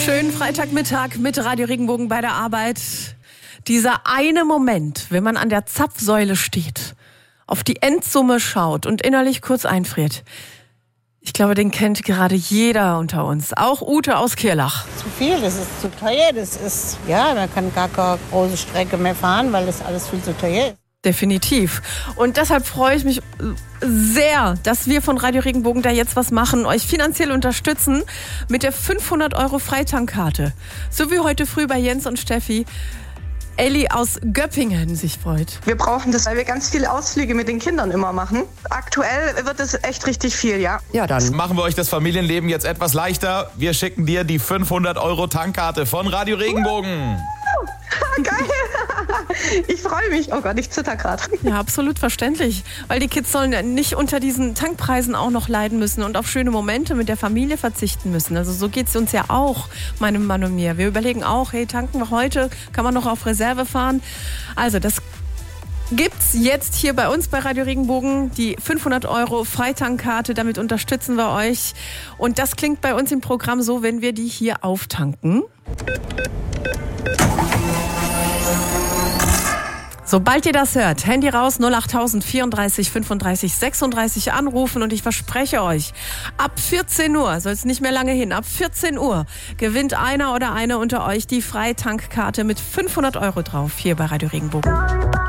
Schönen Freitagmittag mit Radio Regenbogen bei der Arbeit. Dieser eine Moment, wenn man an der Zapfsäule steht, auf die Endsumme schaut und innerlich kurz einfriert. Ich glaube, den kennt gerade jeder unter uns. Auch Ute aus Kirlach. Zu viel, das ist zu teuer. Man kann gar keine große Strecke mehr fahren, weil das alles viel zu teuer ist. Definitiv. Und deshalb freue ich mich sehr, dass wir von Radio Regenbogen da jetzt was machen, euch finanziell unterstützen mit der 500 € Freitankkarte. So wie heute früh bei Jens und Steffi. Elli aus Göppingen sich freut. Wir brauchen das, weil wir ganz viele Ausflüge mit den Kindern immer machen. Aktuell wird es echt richtig viel, ja. Ja, dann machen wir euch das Familienleben jetzt etwas leichter. Wir schicken dir die 500 € Tankkarte von Radio Regenbogen. Geil. Ich freue mich. Oh Gott, ich zitter gerade. Ja, absolut verständlich. Weil die Kids sollen ja nicht unter diesen Tankpreisen auch noch leiden müssen und auf schöne Momente mit der Familie verzichten müssen. Also so geht es uns ja auch, meinem Mann und mir. Wir überlegen auch, hey, tanken wir heute? Kann man noch auf Reserve fahren? Also das gibt's jetzt hier bei uns bei Radio Regenbogen, die 500 € Freitankkarte. Damit unterstützen wir euch. Und das klingt bei uns im Programm so, wenn wir die hier auftanken. Sobald ihr das hört, Handy raus, 08000 34 35 36 anrufen und ich verspreche euch, ab 14 Uhr, soll es nicht mehr lange hin, ab 14 Uhr gewinnt einer oder eine unter euch die Freitankkarte mit 500 € drauf hier bei Radio Regenbogen.